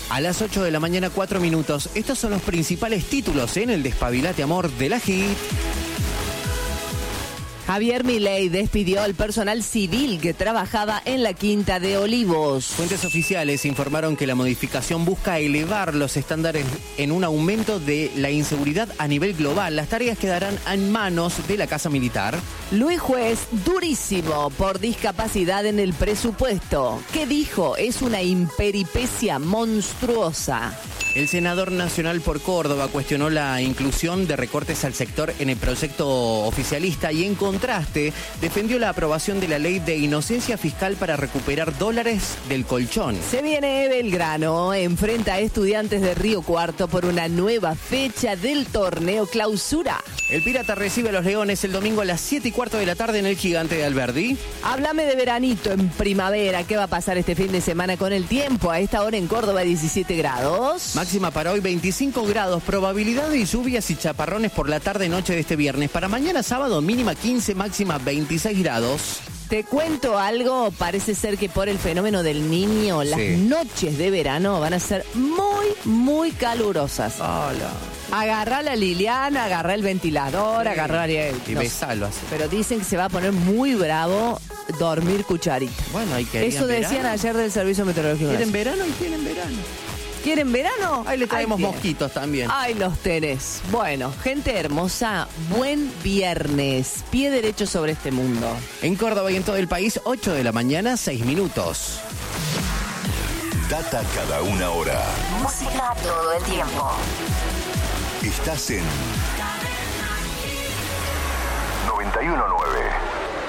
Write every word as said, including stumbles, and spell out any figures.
A las ocho de la mañana, cuatro minutos. Estos son los principales títulos en el Despabilate Amor de la Hit. Javier Milei despidió al personal civil que trabajaba en la Quinta de Olivos. Fuentes oficiales informaron que la modificación busca elevar los estándares en un aumento de la inseguridad a nivel global. Las tareas quedarán en manos de la Casa Militar. Luis Juez, durísimo por discapacidad en el presupuesto. ¿Qué dijo? Es una imperipecia monstruosa. El senador nacional por Córdoba cuestionó la inclusión de recortes al sector en el proyecto oficialista y en contraste defendió la aprobación de la ley de inocencia fiscal para recuperar dólares del colchón. Se viene Belgrano, enfrenta a Estudiantes de Río Cuarto por una nueva fecha del torneo Clausura. El Pirata recibe a los Leones el domingo a las siete y cuarto de la tarde en el Gigante de Alberdi. Háblame de veranito en primavera. ¿Qué va a pasar este fin de semana con el tiempo? A esta hora en Córdoba diecisiete grados. Máxima para hoy veinticinco grados, probabilidad de lluvias y chaparrones por la tarde-noche de este viernes. Para mañana sábado mínima quince, máxima veintiséis grados. Te cuento algo, parece ser que por el fenómeno del Niño, las Sí. noches de verano van a ser muy, muy calurosas. Hola. Agarrá la Liliana, agarrá el ventilador, Sí. agarrá Ariel. Y No sé. besalo así. Pero dicen que se va a poner muy bravo dormir cucharita. Bueno, hay que Eso decían ayer del Servicio Meteorológico. ¿Quieren verano? Y tienen verano. ¿Quieren verano? Ahí le traemos Ahí tienen. mosquitos también. Ahí los tenés. Bueno, gente hermosa, buen viernes. Pie derecho sobre este mundo. En Córdoba y en todo el país, ocho de la mañana, seis minutos. Data cada una hora. Música todo el tiempo. Estás en noventa y uno nueve.